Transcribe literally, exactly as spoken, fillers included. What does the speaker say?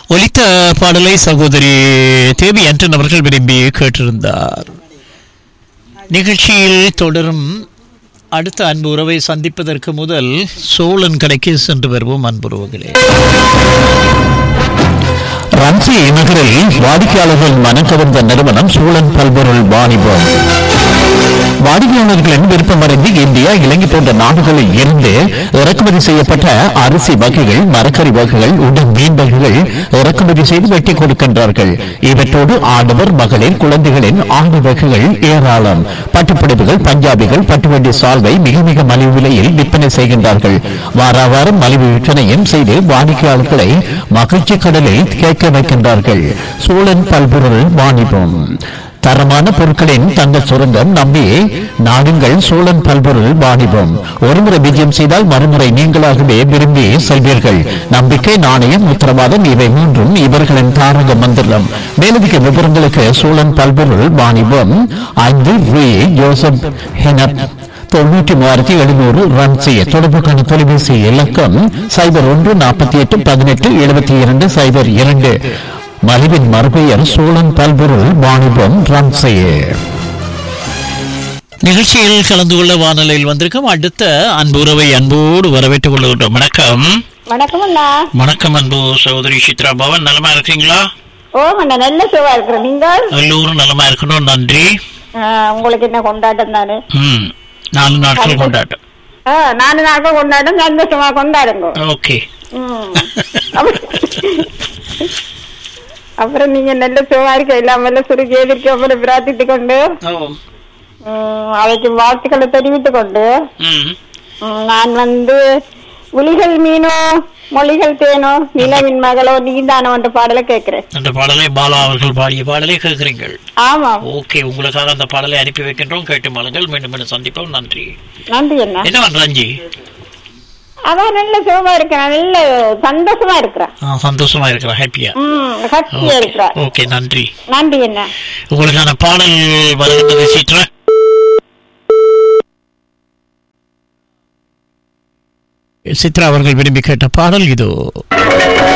ஒலித்த பாடலை சகோதரி தேவி ஆண்டன் அவர்கள் விரும்பி கேட்டிருந்தார். நிகழ்ச்சியில் தொடரும் அடுத்த அன்பு உறவை சந்திப்பதற்கு முதல் சோழன் கடைக்கு சென்று வருவோம். அன்புறவுகளே, ரன்சி நகரில் வாடிக்கையாளர்கள் மனம் கவர்ந்த நிறுவனம் சோழன் பல்பொருள் வாணிபம். வாடிக்கையாளர்களின் விருப்பமறிந்து இந்தியா, இலங்கை போன்ற நாடுகளில் இருந்து இறக்குமதி செய்யப்பட்ட அரிசி வகைகள், மரக்கறி வகைகள், உடன் மீன் வகைகள் இறக்குமதி செய்து வெட்டி கொடுக்கின்றார்கள். இவற்றோடு ஆடவர், மகளிர், குழந்தைகளின் ஆண்டு வகைகள் ஏராளம். பட்டுப்பிடிப்புகள், பஞ்சாபிகள், பட்டுவண்டி சால்வை மிக மிக மலிவு விலையில் விற்பனை செய்கின்றார்கள். வார வாரம் மலிவு விற்பனையும் செய்து வாடிக்கையாளர்களை மகிழ்ச்சி கடலில் கேட்க வைக்கின்றார்கள். சோழன் பல்பொருள் வாணிபம். தரமான பொருட்களின் தங்க சுரங்கம் நம்பி நாடுங்கள் சோழன் பல்பொருள் வாணிபம். ஒருமுறை விஜயம் செய்தால் மறுமுறை நீங்களாகவே விரும்பி செல்வீர்கள். நம்பிக்கை, நாணயம், உத்தரவாதம் இவை மூன்றும் இவர்களின் தாரக மந்திரம். மேலதிக விவரங்களுக்கு சோழன் பல்பொருள் வாணிபம் ஐந்து ரூ ஜோசப் ஹெனப் தொண்ணூற்றி மூவாயிரத்தி எழுநூறு ரன் செய்ய தொடர்புக்கான தொலைபேசி இலக்கம் சைபர் ஒன்று நாற்பத்தி எட்டு பதினெட்டு எழுபத்தி இரண்டு சைபர் இரண்டு. மலிவின் மறுபெயர் சோழன் பல்பொருள் வாணிபம் ரன்சையே. நிகழ்ச்சியில் கலந்து கொள்ள வானொலியில் வந்திருக்கும் அடுத்த அன்பு உறவை அன்போடு வரவேற்றுக் கொள்கின்றோம். வணக்கம். வணக்கம் அண்ணா. வணக்கம் அன்பு சகோதரி சித்ரா பவன், நலமா இருக்கீங்களா? ஓ அண்ணா, நல்ல சுவா இருக்கிறேன். நீங்கள் எல்லோரும் நலமா இருக்கணும், நன்றி. உங்களுக்கு என்ன கொண்டாட்டம் தானே? ம், நாலு நாட்கள் கொண்டாட்டம். நாலு நாட்கள் கொண்டாட்டம், சந்தோஷமா கொண்டாடுங்க. ஓகே. அப்புறம் நீங்க நல்ல சுவா இருக்க இல்லாம சுருக்கி எதிர்க்க அப்புறம் பிரார்த்தித்து கொண்டு அவைக்கு வாழ்த்துக்களை தெரிவித்துக் கொண்டு நான் வந்து உளிகள் மீனோ மொழிகள் தேனோ நிலவின் மகளோ நீந்தானோ என்ற பாடலை கேட்கிறேன். அந்த பாடலை பாலா அவர்கள் பாடிய பாடலை கேட்கிறீர்கள்? ஆமா. ஓகே, உங்களுக்காக அந்த பாடலை அனுப்பி வைக்கின்றோம். கேட்டு மாளுங்கள். மீண்டும் மீண்டும் சந்திப்போம். நன்றி. நன்றி. என்ன என்ன பண்றாஞ்சி? அதான் நல்ல சுகமா இருக்கிறேன், நல்ல சந்தோஷமா இருக்கிறேன். சந்தோஷமா இருக்கிறேன், ஹாப்பியா ஹாப்பியா இருக்கிறேன். ஓகே, நன்றி. நன்றி. என்ன உங்களுக்கான பாடல் வருகின்றது சித்ரா. சித்ரா அவர்கள் விரும்பி கேட்ட பாடல் இதோ.